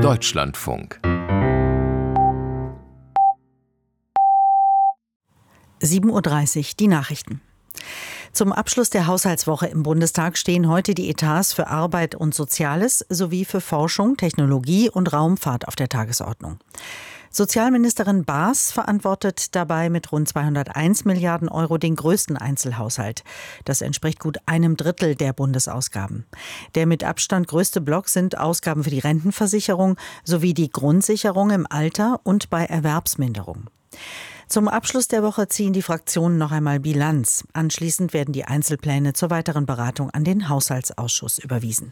Deutschlandfunk. 7:30 Uhr, die Nachrichten. Zum Abschluss der Haushaltswoche im Bundestag stehen heute die Etats für Arbeit und Soziales sowie für Forschung, Technologie und Raumfahrt auf der Tagesordnung. Sozialministerin Baas verantwortet dabei mit rund 201 Milliarden Euro den größten Einzelhaushalt. Das entspricht gut 1/3 der Bundesausgaben. Der mit Abstand größte Block sind Ausgaben für die Rentenversicherung sowie die Grundsicherung im Alter und bei Erwerbsminderung. Zum Abschluss der Woche ziehen die Fraktionen noch einmal Bilanz. Anschließend werden die Einzelpläne zur weiteren Beratung an den Haushaltsausschuss überwiesen.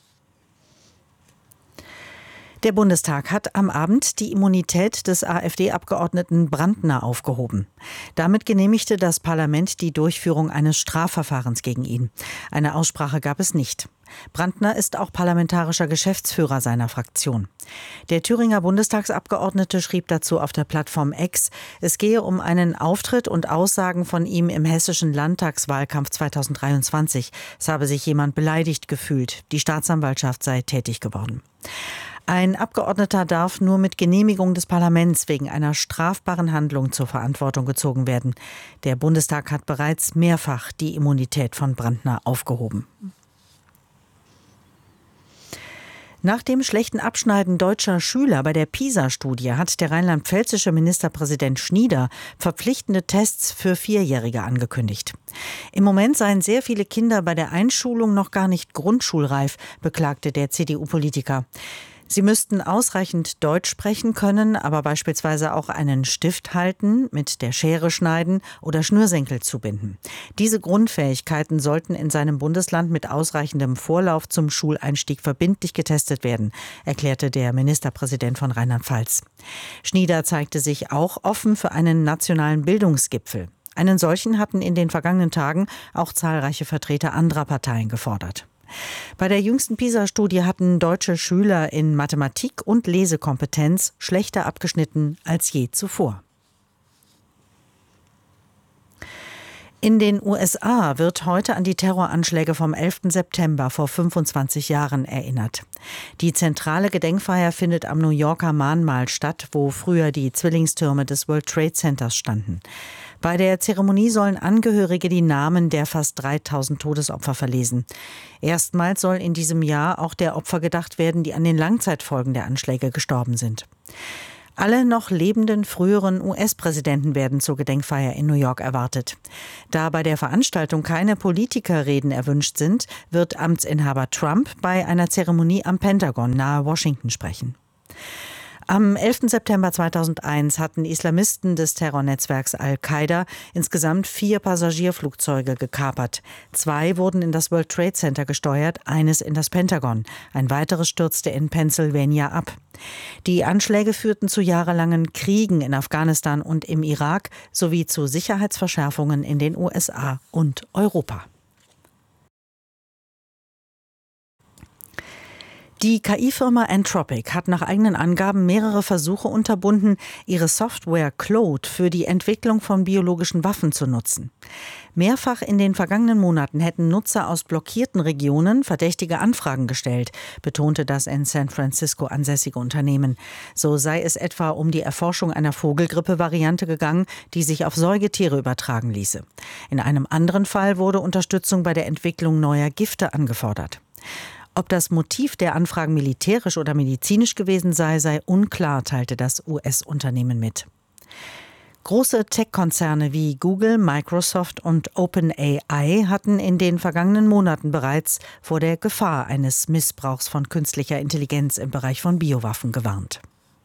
Der Bundestag hat am Abend die Immunität des AfD-Abgeordneten Brandner aufgehoben. Damit genehmigte das Parlament die Durchführung eines Strafverfahrens gegen ihn. Eine Aussprache gab es nicht. Brandner ist auch parlamentarischer Geschäftsführer seiner Fraktion. Der Thüringer Bundestagsabgeordnete schrieb dazu auf der Plattform X, es gehe um einen Auftritt und Aussagen von ihm im hessischen Landtagswahlkampf 2023. Es habe sich jemand beleidigt gefühlt. Die Staatsanwaltschaft sei tätig geworden. Ein Abgeordneter darf nur mit Genehmigung des Parlaments wegen einer strafbaren Handlung zur Verantwortung gezogen werden. Der Bundestag hat bereits mehrfach die Immunität von Brandner aufgehoben. Nach dem schlechten Abschneiden deutscher Schüler bei der PISA-Studie hat der rheinland-pfälzische Ministerpräsident Schnieder verpflichtende Tests für Vierjährige angekündigt. Im Moment seien sehr viele Kinder bei der Einschulung noch gar nicht grundschulreif, beklagte der CDU-Politiker. Sie müssten ausreichend Deutsch sprechen können, aber beispielsweise auch einen Stift halten, mit der Schere schneiden oder Schnürsenkel zubinden. Diese Grundfähigkeiten sollten in seinem Bundesland mit ausreichendem Vorlauf zum Schuleinstieg verbindlich getestet werden, erklärte der Ministerpräsident von Rheinland-Pfalz. Schnieder zeigte sich auch offen für einen nationalen Bildungsgipfel. Einen solchen hatten in den vergangenen Tagen auch zahlreiche Vertreter anderer Parteien gefordert. Bei der jüngsten PISA-Studie hatten deutsche Schüler in Mathematik und Lesekompetenz schlechter abgeschnitten als je zuvor. In den USA wird heute an die Terroranschläge vom 11. September vor 25 Jahren erinnert. Die zentrale Gedenkfeier findet am New Yorker Mahnmal statt, wo früher die Zwillingstürme des World Trade Centers standen. Bei der Zeremonie sollen Angehörige die Namen der fast 3000 Todesopfer verlesen. Erstmals soll in diesem Jahr auch der Opfer gedacht werden, die an den Langzeitfolgen der Anschläge gestorben sind. Alle noch lebenden früheren US-Präsidenten werden zur Gedenkfeier in New York erwartet. Da bei der Veranstaltung keine Politikerreden erwünscht sind, wird Amtsinhaber Trump bei einer Zeremonie am Pentagon nahe Washington sprechen. Am 11. September 2001 hatten Islamisten des Terrornetzwerks Al-Qaida insgesamt 4 Passagierflugzeuge gekapert. 2 wurden in das World Trade Center gesteuert, eines in das Pentagon. Ein weiteres stürzte in Pennsylvania ab. Die Anschläge führten zu jahrelangen Kriegen in Afghanistan und im Irak sowie zu Sicherheitsverschärfungen in den USA und Europa. Die KI-Firma Anthropic hat nach eigenen Angaben mehrere Versuche unterbunden, ihre Software Claude für die Entwicklung von biologischen Waffen zu nutzen. Mehrfach in den vergangenen Monaten hätten Nutzer aus blockierten Regionen verdächtige Anfragen gestellt, betonte das in San Francisco ansässige Unternehmen. So sei es etwa um die Erforschung einer Vogelgrippe-Variante gegangen, die sich auf Säugetiere übertragen ließe. In einem anderen Fall wurde Unterstützung bei der Entwicklung neuer Gifte angefordert. Ob das Motiv der Anfragen militärisch oder medizinisch gewesen sei unklar, teilte das US-Unternehmen mit. Große Tech-Konzerne wie Google, Microsoft und OpenAI hatten in den vergangenen Monaten bereits vor der Gefahr eines Missbrauchs von künstlicher Intelligenz im Bereich von Biowaffen gewarnt.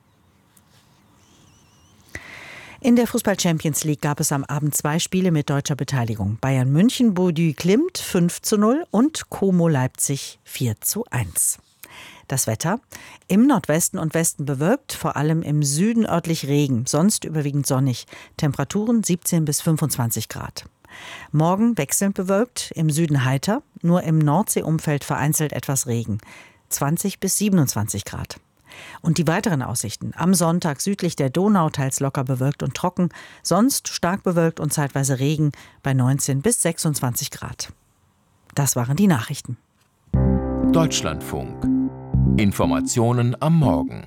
In der Fußball-Champions League gab es am Abend 2 Spiele mit deutscher Beteiligung. Bayern München Bordeaux Klimt 5:0 und Como Leipzig 4:1. Das Wetter: im Nordwesten und Westen bewölkt, vor allem im Süden örtlich Regen, sonst überwiegend sonnig. Temperaturen 17 bis 25 Grad. Morgen wechselnd bewölkt, im Süden heiter, nur im Nordseeumfeld vereinzelt etwas Regen. 20 bis 27 Grad. Und die weiteren Aussichten: am Sonntag südlich der Donau teils locker bewölkt und trocken, sonst stark bewölkt und zeitweise Regen bei 19 bis 26 Grad. Das waren die Nachrichten. Deutschlandfunk. Informationen am Morgen.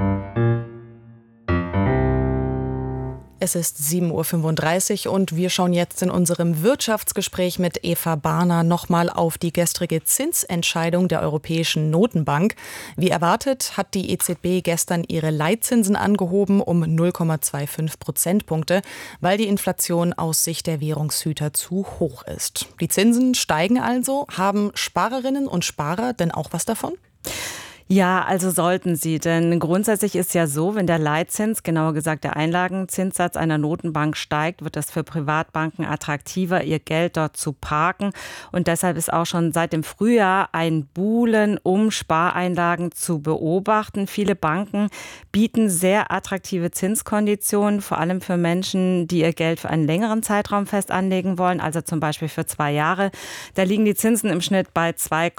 Es ist 7.35 Uhr und wir schauen jetzt in unserem Wirtschaftsgespräch mit Eva Barner nochmal auf die gestrige Zinsentscheidung der Europäischen Notenbank. Wie erwartet hat die EZB gestern ihre Leitzinsen angehoben um 0,25 Prozentpunkte, weil die Inflation aus Sicht der Währungshüter zu hoch ist. Die Zinsen steigen also. Haben Sparerinnen und Sparer denn auch was davon? Ja, also sollten sie, denn grundsätzlich ist ja so, wenn der Leitzins, genauer gesagt der Einlagenzinssatz einer Notenbank steigt, wird es für Privatbanken attraktiver, ihr Geld dort zu parken. Und deshalb ist auch schon seit dem Frühjahr ein Buhlen um Spareinlagen zu beobachten. Viele Banken bieten sehr attraktive Zinskonditionen, vor allem für Menschen, die ihr Geld für einen längeren Zeitraum fest anlegen wollen, also zum Beispiel für 2 Jahre. Da liegen die Zinsen im Schnitt bei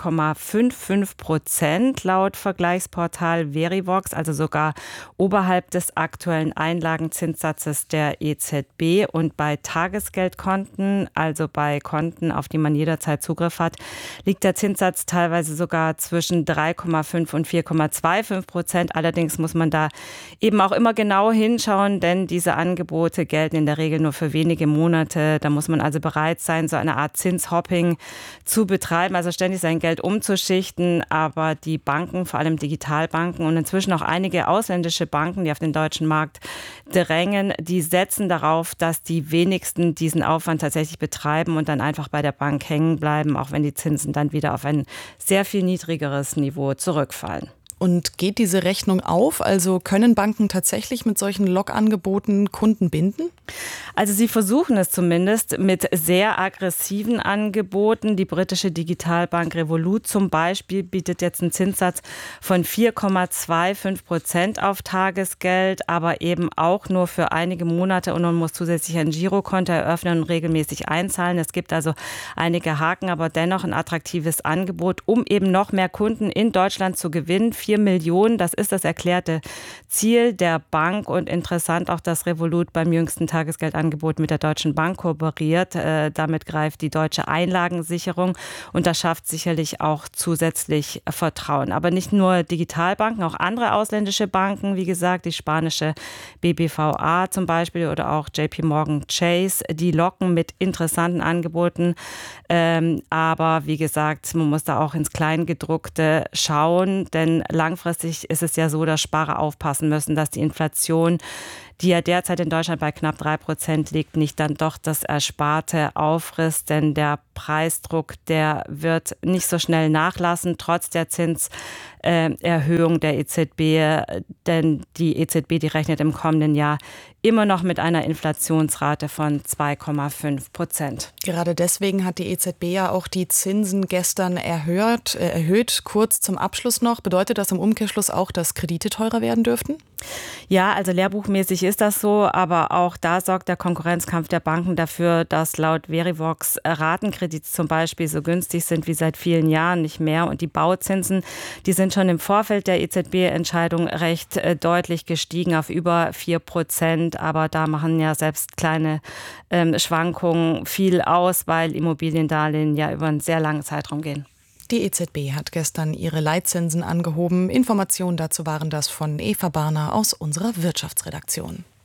2,55% laut Vergleichsportal Verivox, also sogar oberhalb des aktuellen Einlagenzinssatzes der EZB. Und bei Tagesgeldkonten, also bei Konten, auf die man jederzeit Zugriff hat, liegt der Zinssatz teilweise sogar zwischen 3,5 und 4,25%. Allerdings muss man da eben auch immer genau hinschauen, denn diese Angebote gelten in der Regel nur für wenige Monate. Da muss man also bereit sein, so eine Art Zinshopping zu betreiben, also ständig sein Geld umzuschichten. Aber die Banken, vor allem Digitalbanken und inzwischen auch einige ausländische Banken, die auf den deutschen Markt drängen, die setzen darauf, dass die wenigsten diesen Aufwand tatsächlich betreiben und dann einfach bei der Bank hängen bleiben, auch wenn die Zinsen dann wieder auf ein sehr viel niedrigeres Niveau zurückfallen. Und geht diese Rechnung auf? Also können Banken tatsächlich mit solchen Lockangeboten Kunden binden? Also sie versuchen es zumindest mit sehr aggressiven Angeboten. Die britische Digitalbank Revolut zum Beispiel bietet jetzt einen Zinssatz von 4,25% auf Tagesgeld, aber eben auch nur für einige Monate und man muss zusätzlich ein Girokonto eröffnen und regelmäßig einzahlen. Es gibt also einige Haken, aber dennoch ein attraktives Angebot, um eben noch mehr Kunden in Deutschland zu gewinnen. 4 Millionen, das ist das erklärte Ziel der Bank und interessant auch, dass Revolut beim jüngsten Tagesgeldangebot mit der Deutschen Bank kooperiert. Damit greift die deutsche Einlagensicherung und das schafft sicherlich auch zusätzlich Vertrauen. Aber nicht nur Digitalbanken, auch andere ausländische Banken, wie gesagt, die spanische BBVA zum Beispiel oder auch JP Morgan Chase, die locken mit interessanten Angeboten. Aber wie gesagt, man muss da auch ins Kleingedruckte schauen, denn langfristig ist es ja so, dass Sparer aufpassen müssen, dass die Inflation, die ja derzeit in Deutschland bei knapp 3% liegt, nicht dann doch das Ersparte auffrisst. Denn der Preisdruck, der wird nicht so schnell nachlassen, trotz der Zinserhöhung der EZB. Denn die EZB, die rechnet im kommenden Jahr immer noch mit einer Inflationsrate von 2,5%. Gerade deswegen hat die EZB ja auch die Zinsen gestern erhöht. Kurz zum Abschluss noch. Bedeutet das im Umkehrschluss auch, dass Kredite teurer werden dürften? Ja, also lehrbuchmäßig ist das so, aber auch da sorgt der Konkurrenzkampf der Banken dafür, dass laut Verivox Ratenkredite zum Beispiel so günstig sind wie seit vielen Jahren nicht mehr. Und die Bauzinsen, die sind schon im Vorfeld der EZB-Entscheidung recht deutlich gestiegen auf über 4%. Aber da machen ja selbst kleine Schwankungen viel aus, weil Immobiliendarlehen ja über einen sehr langen Zeitraum gehen. Die EZB hat gestern ihre Leitzinsen angehoben. Informationen dazu waren das von Eva Barner aus unserer Wirtschaftsredaktion.